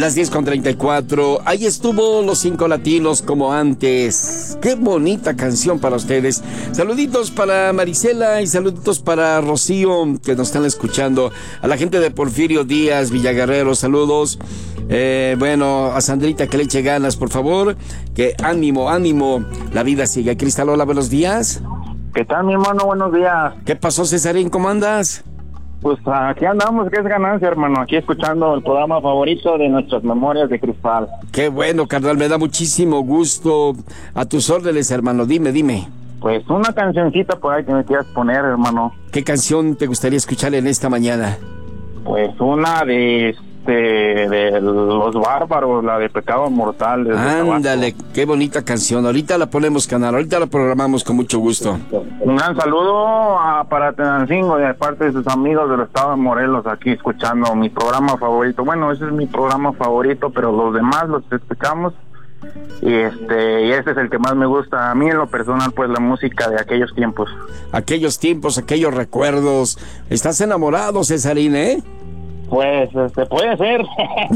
Las 10:34. Ahí estuvo Los Cinco Latinos como antes. Qué bonita canción para ustedes. Saluditos para Marisela y saluditos para Rocío, que nos están escuchando. A la gente de Porfirio Díaz, Villaguerrero, saludos. Bueno, a Sandrita, que le eche ganas, por favor. Que ánimo, la vida sigue. Cristal, hola, buenos días. ¿Qué tal, mi hermano? Buenos días. ¿Qué pasó, Cesarín? ¿Cómo andas? Pues aquí andamos, que es ganancia, hermano. Aquí escuchando el programa favorito de nuestras memorias de Cristal. Qué bueno, carnal, me da muchísimo gusto. A tus órdenes, hermano, dime. Pues una cancioncita por ahí que me quieras poner, hermano. ¿Qué canción te gustaría escuchar en esta mañana? Pues una de Los Bárbaros, la de Pecado Mortal. Ándale, qué bonita canción. Ahorita la ponemos, canal, ahorita la programamos con mucho gusto. Un gran saludo para Tenancingo de parte de sus amigos del estado de Morelos, aquí escuchando mi programa favorito. Bueno, ese es mi programa favorito, pero los demás los escuchamos. Y ese es el que más me gusta a mí en lo personal, pues la música de aquellos tiempos. Aquellos tiempos, aquellos recuerdos. ¿Estás enamorado, Cesarín, Pues, puede ser.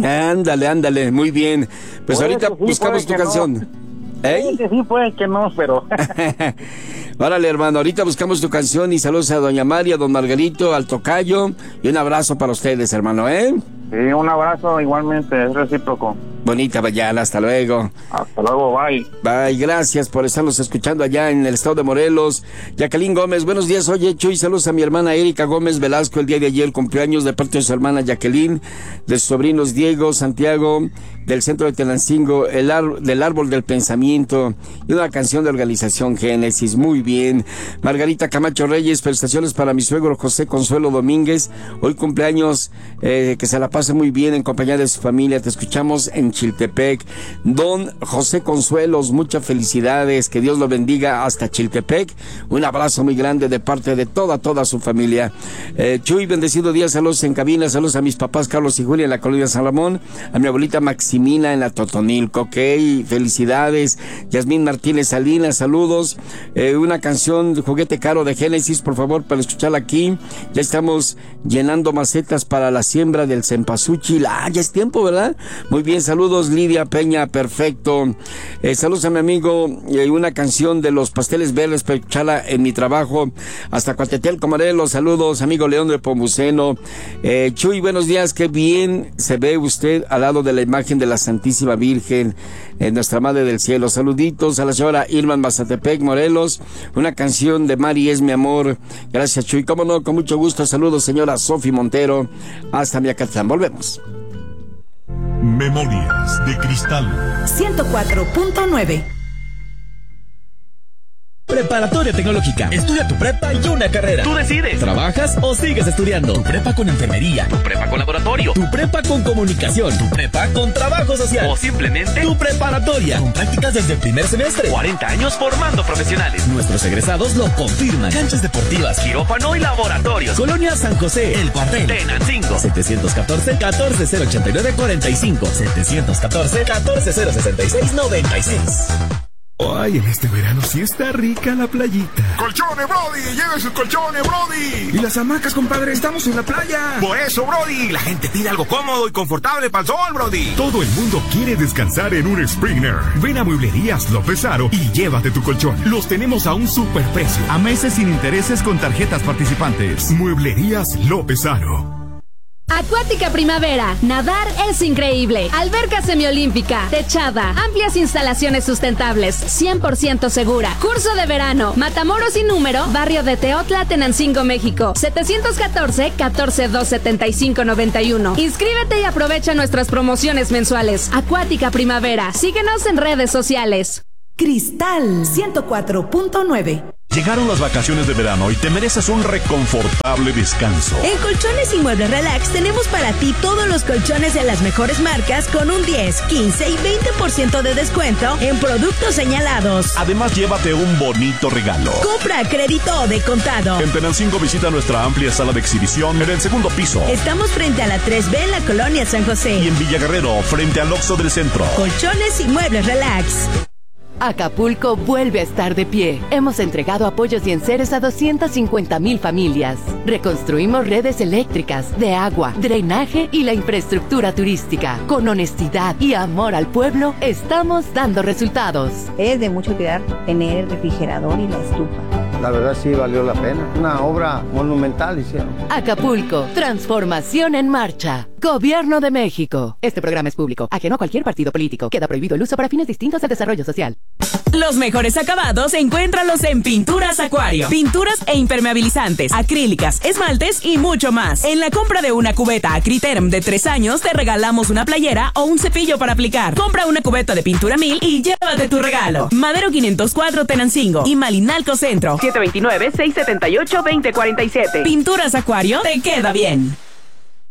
Ándale, muy bien. Pues puede ahorita sí, buscamos tu canción. No. Puede que sí, puede que no, pero... Órale, hermano, ahorita buscamos tu canción y saludos a doña María, don Margarito, al tocayo y un abrazo para ustedes, hermano, Sí, un abrazo igualmente, es recíproco. Bonita mañana, hasta luego. Hasta luego, bye. Bye, gracias por estarnos escuchando allá en el estado de Morelos. Jacqueline Gómez, buenos días, oye, Chuy, saludos a mi hermana Erika Gómez Velasco, el día de ayer, cumpleaños de parte de su hermana Jacqueline, de sus sobrinos Diego, Santiago, del centro de Tenancingo, del árbol del pensamiento, y una canción de organización Génesis, muy bien. Margarita Camacho Reyes, felicitaciones para mi suegro José Consuelo Domínguez, hoy cumpleaños, que se la pase muy bien en compañía de su familia, te escuchamos en Chiltepec. Don José Consuelos, muchas felicidades, que Dios lo bendiga hasta Chiltepec, un abrazo muy grande de parte de toda su familia. Chuy, bendecido día, saludos en cabina, saludos a mis papás Carlos y Julia en la colonia San Ramón, a mi abuelita Maximina en la Totonilco, ok, felicidades. Yasmín Martínez Salinas, saludos. Una canción de Juguete Caro de Génesis, por favor, para escucharla aquí. Ya estamos llenando macetas para la siembra del cempasúchil. Ya es tiempo, ¿verdad? Muy bien, saludos Lidia Peña, perfecto. Saludos a mi amigo, una canción de Los Pasteles Verdes para escucharla en mi trabajo hasta Coatetelco, Morelos. Saludos, amigo León de Pomuceno. Chuy, buenos días, qué bien se ve usted al lado de la imagen de la Santísima Virgen, nuestra Madre del Cielo. Saluditos a la señora Irma Mazatepec, Morelos. Una canción de Mari es mi amor. Gracias, Chuy. Cómo no, con mucho gusto. Saludos, señora Sofi Montero, hasta Miacatlán. Volvemos. Memorias de Cristal 104.9. Preparatoria Tecnológica. Estudia tu prepa y una carrera. Tú decides. ¿Trabajas o sigues estudiando? Tu prepa con enfermería. Tu prepa con laboratorio. Tu prepa con comunicación. Tu prepa con trabajo social. O simplemente tu preparatoria. Con prácticas desde el primer semestre. 40 años formando profesionales. Nuestros egresados lo confirman. Canchas deportivas, quirófano y laboratorios. Colonia San José, El Cuartel, Tenancingo. 714-14069-45. 714-14066-96. Ay, en este verano sí está rica la playita. ¡Colchones, Brody! ¡Lleve sus colchones, Brody! Y las hamacas, compadre, estamos en la playa. Por eso, Brody, la gente pide algo cómodo y confortable para el sol, Brody. Todo el mundo quiere descansar en un Springer. Ven a Mueblerías López Aro y llévate tu colchón. Los tenemos a un superprecio. A meses sin intereses con tarjetas participantes. Mueblerías López Aro. Acuática Primavera. Nadar es increíble. Alberca semiolímpica, techada, amplias instalaciones sustentables, 100% segura. Curso de verano. Matamoros y número, barrio de Teotla, Tenancingo, México. 714-142-7591. Inscríbete y aprovecha nuestras promociones mensuales. Acuática Primavera. Síguenos en redes sociales. Cristal 104.9. Llegaron las vacaciones de verano y te mereces un reconfortable descanso. En Colchones y Muebles Relax tenemos para ti todos los colchones de las mejores marcas con un 10, 15 y 20% de descuento en productos señalados. Además, llévate un bonito regalo. Compra a crédito o de contado. En Tenancingo visita nuestra amplia sala de exhibición en el segundo piso. Estamos frente a la 3B en la colonia San José. Y en Villaguerrero, frente al Oxxo del centro. Colchones y Muebles Relax. Acapulco vuelve a estar de pie. Hemos entregado apoyos y enseres a 250,000 familias. Reconstruimos redes eléctricas, de agua, drenaje y la infraestructura turística. Con honestidad y amor al pueblo, estamos dando resultados. Es de mucho cuidar tener el refrigerador y la estufa. La verdad sí valió la pena. Una obra monumental hicieron. Acapulco, transformación en marcha. Gobierno de México. Este programa es público, ajeno a cualquier partido político. Queda prohibido el uso para fines distintos al desarrollo social. Los mejores acabados encuéntralos en Pinturas Acuario. Pinturas e impermeabilizantes, acrílicas, esmaltes y mucho más. En la compra de una cubeta Acriterm de 3 años, te regalamos una playera o un cepillo para aplicar. Compra una cubeta de Pintura 1000 y llévate tu regalo. Madero 504 Tenancingo y Malinalco Centro. 729-678-2047. Pinturas Acuario, te queda bien.